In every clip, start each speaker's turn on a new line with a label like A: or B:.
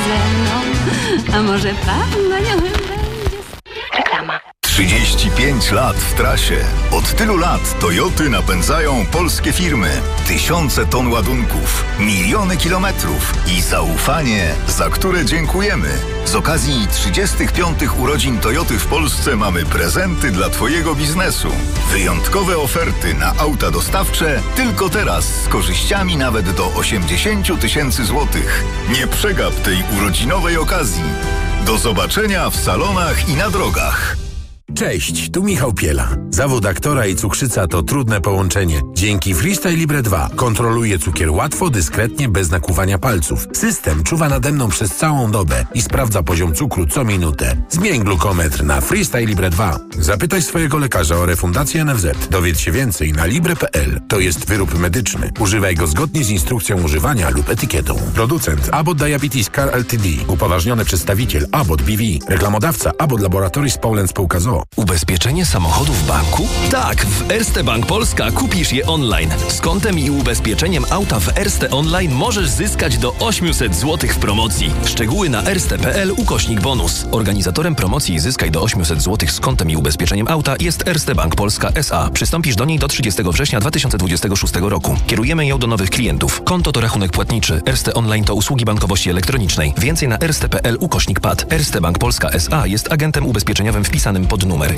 A: ze mną. A może pan na nią będzie... Reklama.
B: 35 lat w trasie. Od tylu lat Toyoty napędzają polskie firmy. Tysiące ton ładunków, miliony kilometrów i zaufanie, za które dziękujemy. Z okazji 35 urodzin Toyoty w Polsce mamy prezenty dla Twojego biznesu. Wyjątkowe oferty na auta dostawcze tylko teraz z korzyściami nawet do 80 000 złotych. Nie przegap tej urodzinowej okazji. Do zobaczenia w salonach i na drogach.
C: Cześć, tu Michał Piela. Zawód aktora i cukrzyca to trudne połączenie. Dzięki Freestyle Libre 2 kontroluję cukier łatwo, dyskretnie, bez nakłuwania palców. System czuwa nade mną przez całą dobę i sprawdza poziom cukru co minutę. Zmień glukometr na Freestyle Libre 2. Zapytaj swojego lekarza o refundację NFZ. Dowiedz się więcej na libre.pl. To jest wyrób medyczny. Używaj go zgodnie z instrukcją używania lub etykietą. Producent Abbott Diabetes Care Ltd. Upoważniony przedstawiciel Abbott BV. Reklamodawca Abbott Laboratories Poland Spółka z o.o.
D: Ubezpieczenie samochodu w banku? Tak, w Erste Bank Polska kupisz je online. Z kontem i ubezpieczeniem auta w Erste Online możesz zyskać do 800 zł w promocji. Szczegóły na erste.pl/bonus. Organizatorem promocji Zyskaj do 800 zł z kontem i ubezpieczeniem auta jest Erste Bank Polska S.A. Przystąpisz do niej do 30 września 2026 roku. Kierujemy ją do nowych klientów. Konto to rachunek płatniczy. Erste Online to usługi bankowości elektronicznej. Więcej na erste.pl/pad. Erste Bank Polska S.A. jest agentem ubezpieczeniowym wpisanym pod numer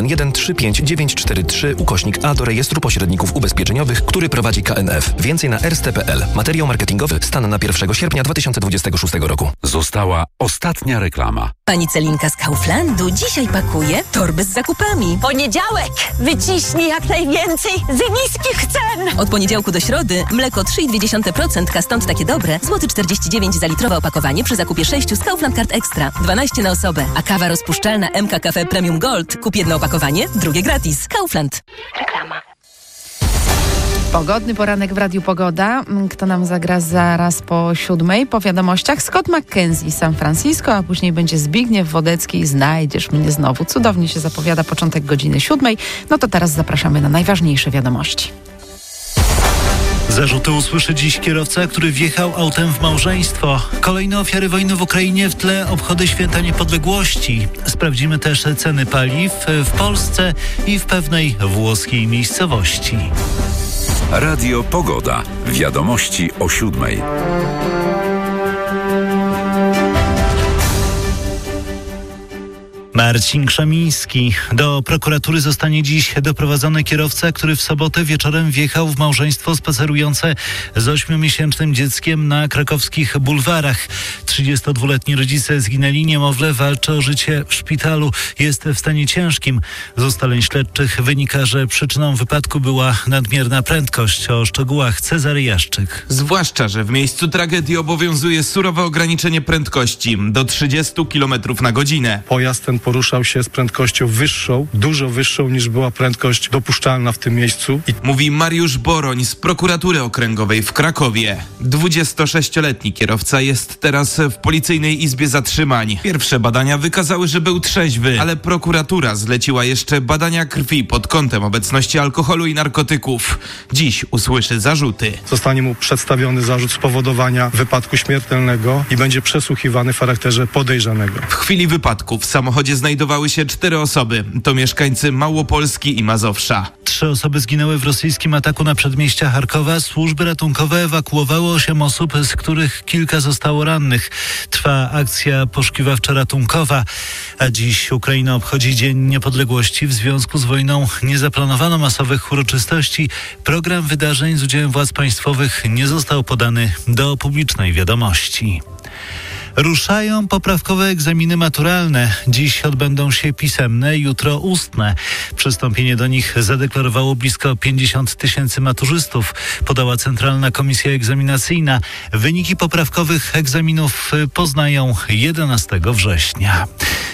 D: 111-35943/A do rejestru pośredników ubezpieczeniowych, który prowadzi KNF. Więcej na erste.pl. Materiał marketingowy. Stan na 1 sierpnia 2026 roku.
E: Została ostatnia reklama.
F: Pani Celinka z Kauflandu dzisiaj pakuje torby z zakupami.
G: Poniedziałek! Wyciśnij jak najwięcej z niskich cen!
F: Od poniedziałku do środy mleko 3,2%, stąd takie dobre, złoty 49 za litrowe opakowanie przy zakupie 6 z Kaufland Card Extra. 12 na osobę. A kawa rozpuszczalna MK Cafe Premium Gold. Kup jedno opakowanie, drugie gratis. Kaufland.
A: Reklama.
H: Pogodny poranek w Radiu Pogoda. Kto nam zagra zaraz po 7:00? Po wiadomościach Scott McKenzie z San Francisco, a później będzie Zbigniew Wodecki i Znajdziesz mnie znowu. Cudownie się zapowiada początek godziny 7:00. No to teraz zapraszamy na najważniejsze wiadomości.
I: Zarzuty usłyszy dziś kierowca, który wjechał autem w małżeństwo. Kolejne ofiary wojny w Ukrainie, w tle obchody Święta Niepodległości. Sprawdzimy też ceny paliw w Polsce i w pewnej włoskiej miejscowości.
E: Radio Pogoda. Wiadomości o 7:00.
I: Marcin Krzemiński. Do prokuratury zostanie dziś doprowadzony kierowca, który w sobotę wieczorem wjechał w małżeństwo spacerujące z 8-miesięcznym dzieckiem na krakowskich bulwarach. 32-letni rodzice zginęli, niemowlę walczy o życie w szpitalu. Jest w stanie ciężkim. Z ustaleń śledczych wynika, że przyczyną wypadku była nadmierna prędkość. O szczegółach Cezary Jaszczyk.
J: Zwłaszcza, że w miejscu tragedii obowiązuje surowe ograniczenie prędkości do 30 km na godzinę.
K: Pojazd ten poruszał się z prędkością wyższą, dużo wyższą niż była prędkość dopuszczalna w tym miejscu.
J: Mówi Mariusz Boroń z prokuratury okręgowej w Krakowie. 26-letni kierowca jest teraz w policyjnej izbie zatrzymań. Pierwsze badania wykazały, że był trzeźwy, ale prokuratura zleciła jeszcze badania krwi pod kątem obecności alkoholu i narkotyków. Dziś usłyszy zarzuty.
K: Zostanie mu przedstawiony zarzut spowodowania wypadku śmiertelnego i będzie przesłuchiwany w charakterze podejrzanego.
J: W chwili wypadku w samochodzie znajdowały się 4 osoby. To mieszkańcy Małopolski i Mazowsza.
I: 3 osoby zginęły w rosyjskim ataku na przedmieścia Charkowa. Służby ratunkowe ewakuowały 8 osób, z których kilka zostało rannych. Trwa akcja poszukiwawczo-ratunkowa, a dziś Ukraina obchodzi Dzień Niepodległości. W związku z wojną nie zaplanowano masowych uroczystości. Program wydarzeń z udziałem władz państwowych nie został podany do publicznej wiadomości. Ruszają poprawkowe egzaminy maturalne. Dziś odbędą się pisemne, jutro ustne. Przystąpienie do nich zadeklarowało blisko 50 000 maturzystów, podała Centralna Komisja Egzaminacyjna. Wyniki poprawkowych egzaminów poznają 11 września.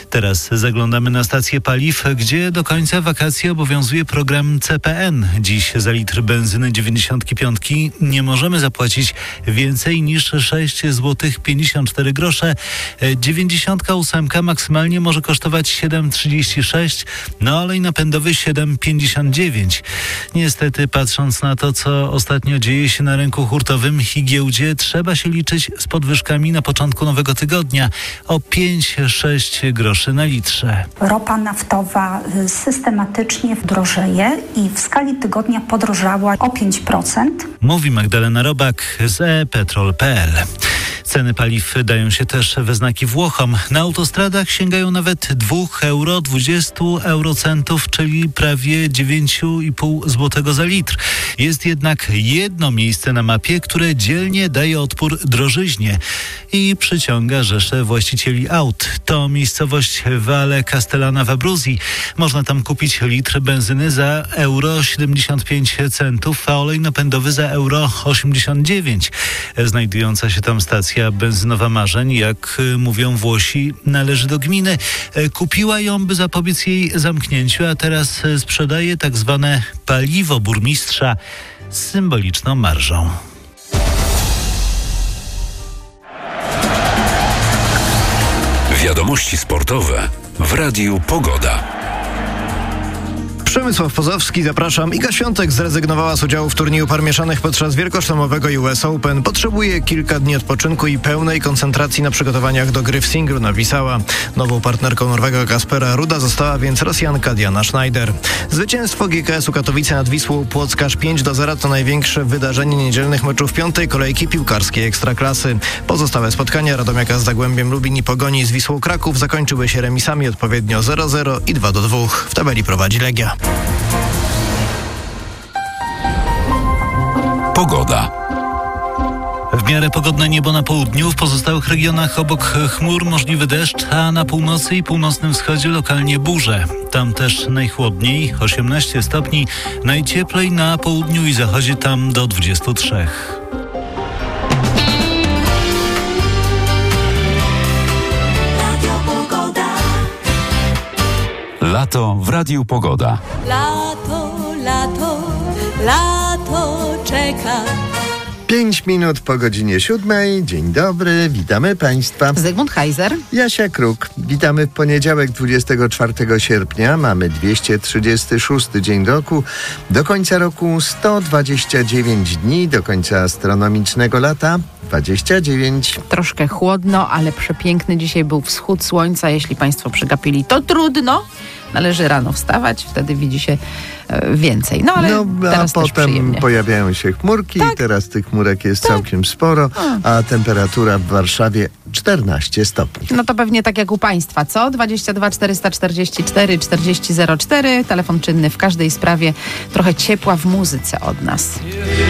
I: Teraz zaglądamy na stację paliw, gdzie do końca wakacji obowiązuje program CPN. Dziś za litr benzyny 95 nie możemy zapłacić więcej niż 6 zł 54 grosze. 98 maksymalnie może kosztować 7,36, no olej napędowy 7,59. Niestety, patrząc na to, co ostatnio dzieje się na rynku hurtowym i giełdzie, trzeba się liczyć z podwyżkami na początku nowego tygodnia o 5-6 groszy na litrze.
L: Ropa naftowa systematycznie drożeje i w skali tygodnia podrożała o 5%.
I: Mówi Magdalena Robak z e-petrol.pl. Ceny paliw dają się też we znaki Włochom. Na autostradach sięgają nawet 2,20 eurocentów, czyli prawie 9,5 zł za litr. Jest jednak jedno miejsce na mapie, które dzielnie daje odpór drożyźnie i przyciąga rzeszę właścicieli aut. To miejscowość Valle Castellana w Abruzji. Można tam kupić litr benzyny za €75, a olej napędowy za €89. Znajdująca się tam stacja benzynowa Marzeń, jak mówią Włosi, należy do gminy. Kupiła ją, by zapobiec jej zamknięciu, a teraz sprzedaje tak zwane paliwo burmistrza z symboliczną marżą.
E: Wiadomości sportowe w Radiu Pogoda.
M: Przemysław Pozowski, zapraszam. Iga Świątek zrezygnowała z udziału w turnieju par mieszanych podczas wielkoszlemowego US Open. Potrzebuje kilka dni odpoczynku i pełnej koncentracji na przygotowaniach do gry w singlu, napisała. Nową partnerką Norwega Kaspera Ruda została więc Rosjanka Diana Schneider. Zwycięstwo GKS-u Katowice nad Wisłą Płock aż 5-0 to największe wydarzenie niedzielnych meczów piątej kolejki piłkarskiej Ekstraklasy. Pozostałe spotkania Radomiaka z Zagłębiem Lubin i Pogoni z Wisłą Kraków zakończyły się remisami odpowiednio 0-0 i 2-2. W tabeli prowadzi Legia.
E: Pogoda.
I: W miarę pogodne niebo na południu, w pozostałych regionach obok chmur możliwy deszcz, a na północy i północnym wschodzie lokalnie burze. Tam też najchłodniej, 18 stopni, najcieplej na południu i zachodzie, tam do 23.
E: Lato w Radiu Pogoda.
G: Lato, lato, lato czeka.
N: 5 minut po godzinie 7. Dzień dobry, witamy Państwa.
H: Zygmunt Heiser.
N: Jasia Kruk. Witamy w poniedziałek 24 sierpnia. Mamy 236 dzień roku. Do końca roku 129 dni. Do końca astronomicznego lata 29.
H: Troszkę chłodno, ale przepiękny dzisiaj był wschód słońca. Jeśli Państwo przegapili, to trudno. Należy rano wstawać, wtedy widzi się więcej. No ale teraz
N: a potem pojawiają się chmurki i teraz tych chmurek jest całkiem sporo, a temperatura w Warszawie 14 stopni.
H: No to pewnie tak jak u Państwa, co? 22 444 40 04, telefon czynny w każdej sprawie. Trochę ciepła w muzyce od nas.